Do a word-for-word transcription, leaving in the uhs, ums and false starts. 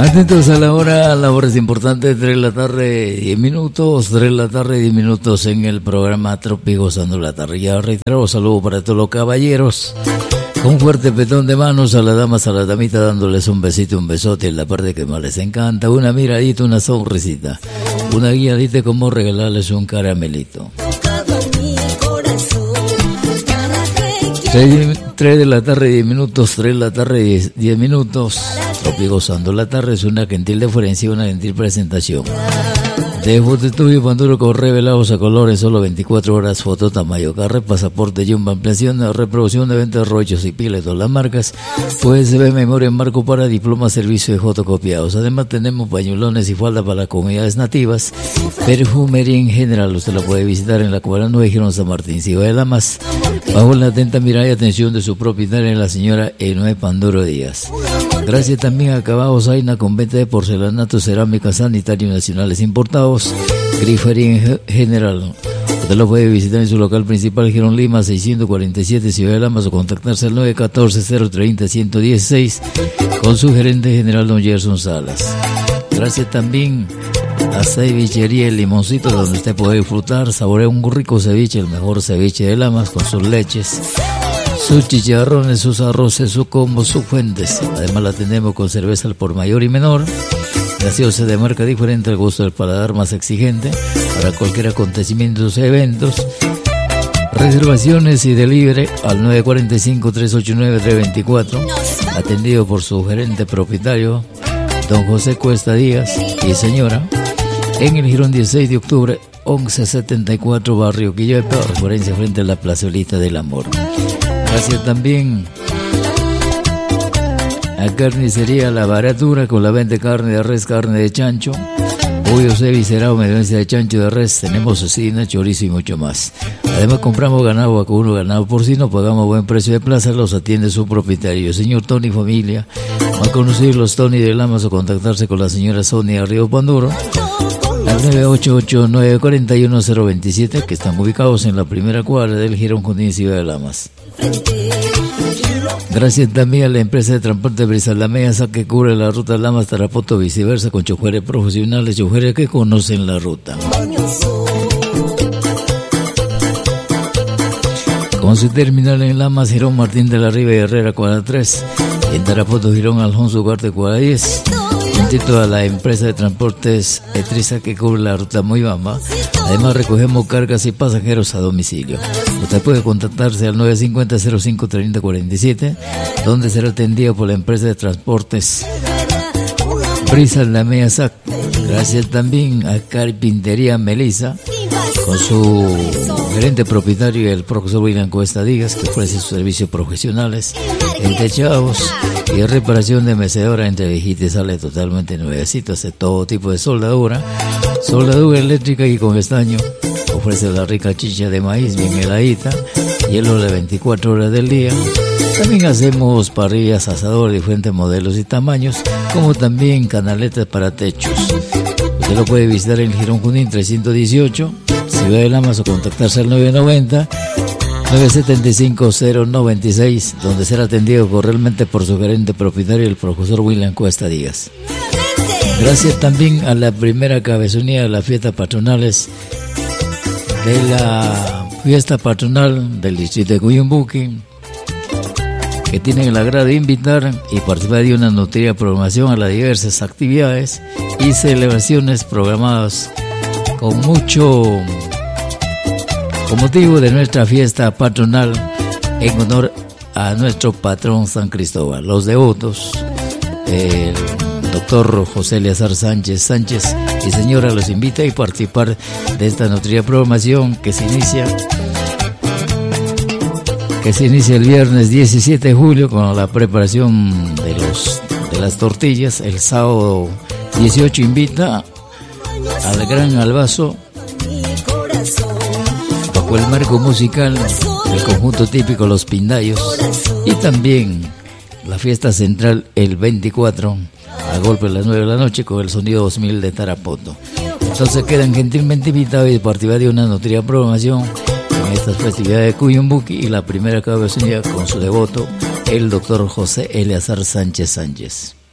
Atentos a la hora, la hora es importante, tres de la tarde, diez minutos, tres de la tarde, diez minutos en el programa Tropi Gozando la Tarde. Ya reitero, saludo para todos los caballeros, con un fuerte petón de manos a las damas, a las damitas, dándoles un besito, un besote en la parte que más les encanta, una miradita, una sonrisita, una guiadita como regalarles un caramelito. tres de la tarde, diez minutos, tres de la tarde, diez minutos. Tropi Gozando la Tarde es una gentil deferencia, una gentil presentación. De foto estudio Panduro con revelados a colores, solo veinticuatro horas, foto tamaño carre, pasaporte, jumbo, ampliación, reproducción de ventas, rollos y piles, todas las marcas. Pues se ve memoria en marco para diploma, servicio de fotocopiados. Además tenemos pañulones y falda para las comunidades nativas, perfumería en general. Usted la puede visitar en la Cuadra nueve, Girón San Martín, Ciudad de Lamas, bajo la atenta mirada y atención de su propietaria, la señora Enoe Panduro Díaz. Gracias también a Acabados Aina, con venta de porcelanato, cerámica, sanitarios nacionales importados, grifería en general. Usted lo puede visitar en su local principal, Girón Lima, seiscientos cuarenta y siete, Ciudad de Lamas, o contactarse al nueve uno cuatro, cero tres cero, uno uno uno seis con su gerente general, don Gerson Salas. Gracias también a Cevichería El Limoncito, donde usted puede disfrutar, saborear un rico ceviche, el mejor ceviche de Lamas, con sus leches, sus chicharrones, sus arroces, su combo, sus fuentes. Además la tenemos con cerveza al por mayor y menor, gaseosa de marca diferente, al gusto del paladar más exigente, para cualquier acontecimiento o eventos. Reservaciones y delivery al nueve cuatro cinco, tres ocho nueve, tres dos cuatro, atendido por su gerente propietario, don José Cuesta Díaz y señora, en el Girón dieciséis de octubre, once setenta y cuatro, barrio Quilloepa, referencia frente a la plazolita del Amor. Gracias también a Carnicería La Baratura, con la venta de carne de res, carne de chancho, pollo cevicerado, mediancia de chancho de res, tenemos cecina, chorizo y mucho más. Además compramos ganado vacuno, ganado porcino, pagamos buen precio de plaza, los atiende su propietario, el señor Tony Familia. Va a conocer los Tony de Lamas o contactarse con la señora Sonia Río Panduro al nueve ocho ocho, nueve cuatro uno, cero dos siete, que están ubicados en la primera cuadra del Girón Junín, Ciudad de Lamas. Gracias también a la empresa de transporte Brisa La Mesa, que cubre la ruta Lamas Tarapoto, viceversa, con choferes profesionales, choferes que conocen la ruta. Con su terminal en Lamas, Girón Martín de la Riva y Herrera, cuadra tres, en Tarapoto, Girón Alfonso Ugarte, cuadra diez. Un título a la empresa de transportes Etriza, que cubre la ruta Moibamba. Además recogemos cargas y pasajeros a domicilio. Usted puede contactarse al nueve cinco cero, cero cinco, tres cero cuatro siete, donde será atendido por la empresa de transportes Brisa La Mesa. Gracias también a Carpintería Melissa, con su gerente propietario, el profesor William Cuesta Díaz, que ofrece sus servicios profesionales en techados y reparación de mecedora entre viejitas, sale totalmente nuevecito, hace todo tipo de soldadura, soldadura eléctrica y con estaño. Ofrece la rica chicha de maíz bien heladita, hielo de veinticuatro horas del día. También hacemos parrillas, asador de diferentes modelos y tamaños, como también canaletas para techos. Usted lo puede visitar en Girón Junín trescientos dieciocho, Ciudad de Lamas, o contactarse al nueve noventa, nueve setenta y cinco, cero noventa y seis, donde será atendido cordialmente por su gerente propietario, el profesor William Cuesta Díaz. Gracias también a la primera cabezonía de las fiestas patronales de la fiesta patronal del distrito de Cuyumbuqui, que tienen el agrado de invitar y participar de una nutrida programación a las diversas actividades y celebraciones programadas con mucho con motivo de nuestra fiesta patronal en honor a nuestro patrón San Cristóbal. Los devotos, el doctor José Eleazar Sánchez Sánchez y señora, los invita a participar de esta nutrida programación que se inicia que se inicia el viernes diecisiete de julio con la preparación de los de las tortillas. El sábado dieciocho invita al Gran Albazo bajo el marco musical del conjunto típico Los Pindayos, y también la fiesta central el veinticuatro a golpe de las nueve de la noche con el sonido dos mil de Tarapoto. Entonces quedan gentilmente invitados y participar de una nutrida programación en estas festividades de Cuyumbuqui, y la primera cabecilla con su devoto, el doctor José Eleazar Sánchez Sánchez.